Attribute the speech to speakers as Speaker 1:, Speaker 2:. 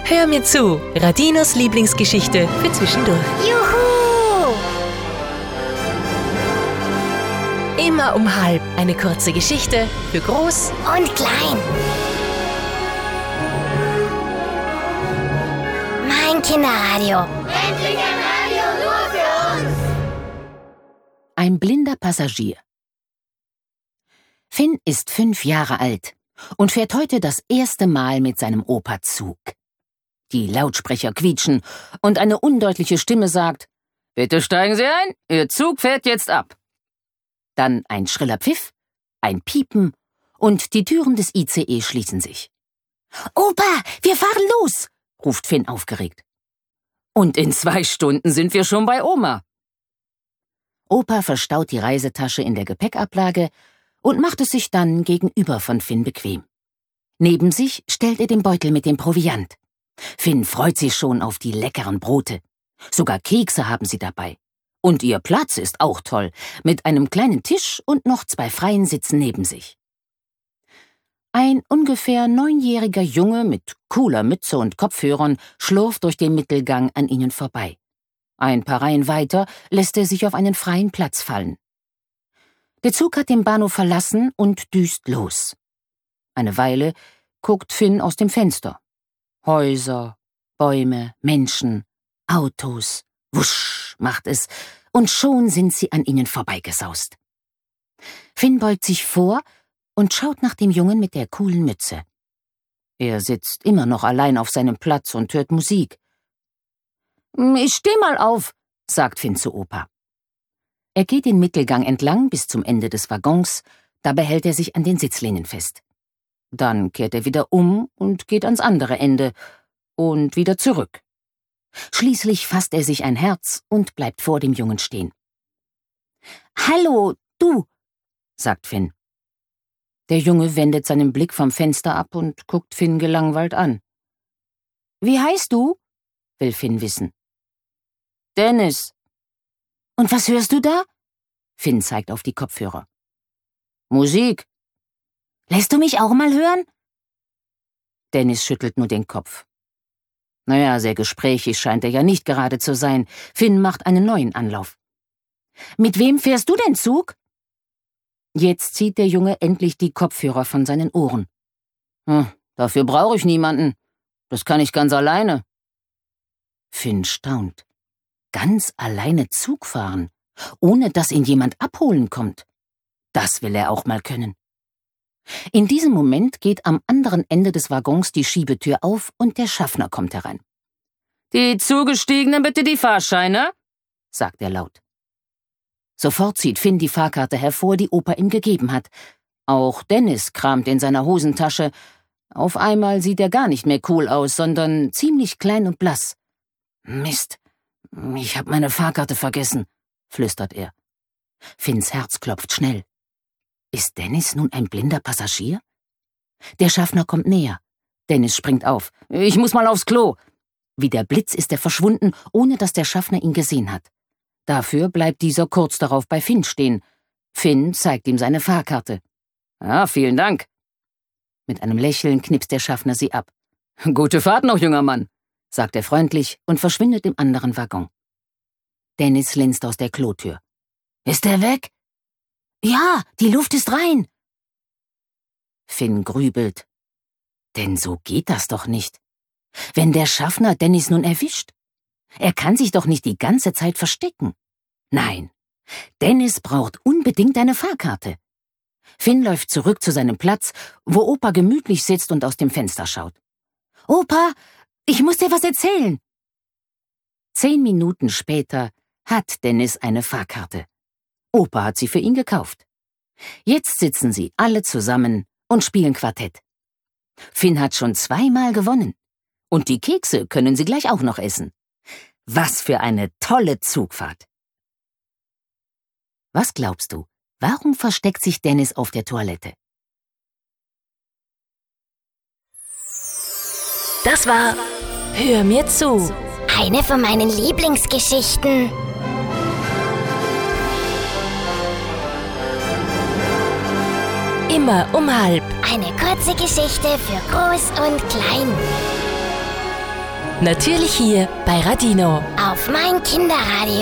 Speaker 1: Hör mir zu, Radinos Lieblingsgeschichte für zwischendurch.
Speaker 2: Juhu!
Speaker 1: Immer um 12:30 eine kurze Geschichte für Groß
Speaker 2: Und klein. Mein Kinderradio.
Speaker 3: Endlich ein Radio nur für uns!
Speaker 4: Ein blinder Passagier. Finn ist 5 Jahre alt und fährt heute das erste Mal mit seinem Opa Zug. Die Lautsprecher quietschen und eine undeutliche Stimme sagt: »Bitte steigen Sie ein, Ihr Zug fährt jetzt ab.« Dann ein schriller Pfiff, ein Piepen und die Türen des ICE schließen sich. »Opa, wir fahren los«, ruft Finn aufgeregt. »Und in 2 Stunden sind wir schon bei Oma.« Opa verstaut die Reisetasche in der Gepäckablage und macht es sich dann gegenüber von Finn bequem. Neben sich stellt er den Beutel mit dem Proviant. Finn freut sich schon auf die leckeren Brote. Sogar Kekse haben sie dabei. Und ihr Platz ist auch toll, mit einem kleinen Tisch und noch 2 freien Sitzen neben sich. Ein ungefähr 9-jähriger Junge mit cooler Mütze und Kopfhörern schlurft durch den Mittelgang an ihnen vorbei. Ein paar Reihen weiter lässt er sich auf einen freien Platz fallen. Der Zug hat den Bahnhof verlassen und düst los. Eine Weile guckt Finn aus dem Fenster. Häuser, Bäume, Menschen, Autos, wusch macht es, und schon sind sie an ihnen vorbeigesaust. Finn beugt sich vor und schaut nach dem Jungen mit der coolen Mütze. Er sitzt immer noch allein auf seinem Platz und hört Musik. »Ich steh mal auf«, sagt Finn zu Opa. Er geht den Mittelgang entlang bis zum Ende des Waggons, dabei hält er sich an den Sitzlehnen fest. Dann kehrt er wieder um und geht ans andere Ende und wieder zurück. Schließlich fasst er sich ein Herz und bleibt vor dem Jungen stehen. »Hallo, du«, sagt Finn. Der Junge wendet seinen Blick vom Fenster ab und guckt Finn gelangweilt an. »Wie heißt du?« will Finn wissen. »Dennis.« »Und was hörst du da?« Finn zeigt auf die Kopfhörer. »Musik.« »Lässt du mich auch mal hören?« Dennis schüttelt nur den Kopf. Naja, sehr gesprächig scheint er ja nicht gerade zu sein. Finn macht einen neuen Anlauf. »Mit wem fährst du denn Zug?« Jetzt zieht der Junge endlich die Kopfhörer von seinen Ohren. »Dafür brauche ich niemanden. Das kann ich ganz alleine.« Finn staunt. Ganz alleine Zug fahren, ohne dass ihn jemand abholen kommt. Das will er auch mal können. In diesem Moment geht am anderen Ende des Waggons die Schiebetür auf und der Schaffner kommt herein. »Die Zugestiegenen bitte die Fahrscheine«, sagt er laut. Sofort zieht Finn die Fahrkarte hervor, die Opa ihm gegeben hat. Auch Dennis kramt in seiner Hosentasche. Auf einmal sieht er gar nicht mehr cool aus, sondern ziemlich klein und blass. »Mist, ich hab meine Fahrkarte vergessen«, flüstert er. Finns Herz klopft schnell. Ist Dennis nun ein blinder Passagier? Der Schaffner kommt näher. Dennis springt auf. »Ich muss mal aufs Klo!« Wie der Blitz ist er verschwunden, ohne dass der Schaffner ihn gesehen hat. Dafür bleibt dieser kurz darauf bei Finn stehen. Finn zeigt ihm seine Fahrkarte. »Ja, vielen Dank.« Mit einem Lächeln knipst der Schaffner sie ab. »Gute Fahrt noch, junger Mann«, sagt er freundlich und verschwindet im anderen Waggon. Dennis linst aus der Klotür. »Ist er weg?« »Ja, die Luft ist rein.« Finn grübelt. Denn so geht das doch nicht. Wenn der Schaffner Dennis nun erwischt, er kann sich doch nicht die ganze Zeit verstecken. Nein, Dennis braucht unbedingt eine Fahrkarte. Finn läuft zurück zu seinem Platz, wo Opa gemütlich sitzt und aus dem Fenster schaut. »Opa, ich muss dir was erzählen.« 10 Minuten später hat Dennis eine Fahrkarte. Opa hat sie für ihn gekauft. Jetzt sitzen sie alle zusammen und spielen Quartett. Finn hat schon 2-mal gewonnen. Und die Kekse können sie gleich auch noch essen. Was für eine tolle Zugfahrt. Was glaubst du, warum versteckt sich Dennis auf der Toilette?
Speaker 1: Das war Hör mir zu.
Speaker 2: Eine von meinen Lieblingsgeschichten.
Speaker 1: Immer um 12:30.
Speaker 2: Eine kurze Geschichte für Groß und Klein.
Speaker 1: Natürlich hier bei Radino.
Speaker 2: Auf mein Kinderradio.